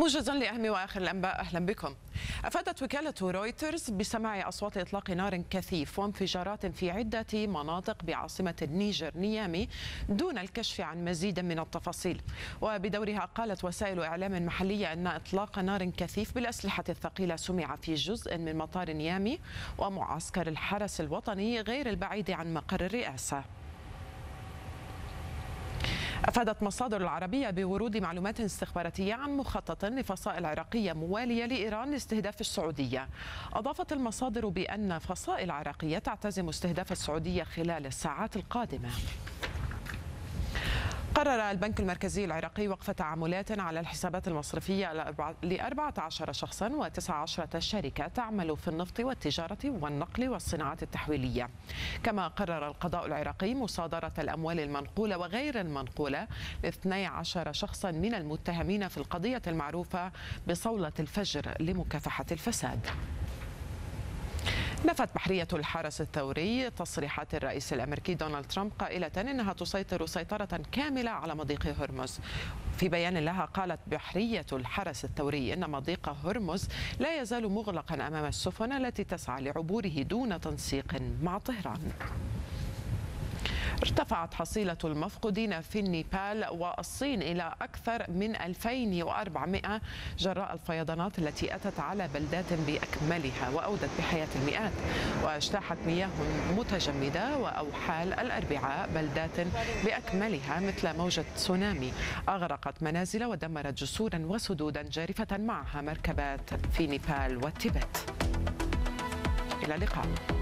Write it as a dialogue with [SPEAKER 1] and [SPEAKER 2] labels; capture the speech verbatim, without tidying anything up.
[SPEAKER 1] موجزا لأهم وآخر الأنباء، أهلا بكم. أفادت وكالة رويترز بسماع أصوات إطلاق نار كثيف وانفجارات في عدة مناطق بعاصمة النيجر نيامي دون الكشف عن مزيد من التفاصيل. وبدورها قالت وسائل إعلام محلية أن إطلاق نار كثيف بالأسلحة الثقيلة سمع في جزء من مطار نيامي ومعسكر الحرس الوطني غير البعيد عن مقر الرئاسة. أفادت مصادر العربية بورود معلومات استخباراتية عن مخطط لفصائل عراقية موالية لإيران لاستهداف السعودية. أضافت المصادر بأن فصائل عراقية تعتزم استهداف السعودية خلال الساعات القادمة. قرر البنك المركزي العراقي وقف تعاملات على الحسابات المصرفية لأربعة عشر شخصا وتسعة عشرة شركة تعمل في النفط والتجارة والنقل والصناعات التحويلية. كما قرر القضاء العراقي مصادرة الأموال المنقولة وغير المنقولة لاثني عشر شخصا من المتهمين في القضية المعروفة بصولة الفجر لمكافحة الفساد. نفت بحرية الحرس الثوري تصريحات الرئيس الأمريكي دونالد ترامب قائلة إنها تسيطر سيطرة كاملة على مضيق هرمز. في بيان لها قالت بحرية الحرس الثوري إن مضيق هرمز لا يزال مغلقا أمام السفن التي تسعى لعبوره دون تنسيق مع طهران. ارتفعت حصيلة المفقودين في النيبال والصين إلى أكثر من ألفين وأربعمائة جراء الفيضانات التي أتت على بلدات بأكملها وأودت بحياة المئات، واجتاحت مياه متجمدة وأوحال الأربعاء بلدات بأكملها مثل موجة تسونامي أغرقت منازل ودمرت جسورا وسدودا جارفة معها مركبات في نيبال والتبت. إلى اللقاء.